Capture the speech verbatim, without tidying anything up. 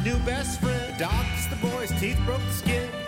new best friend. The doctor's the boy's teeth broke the skin.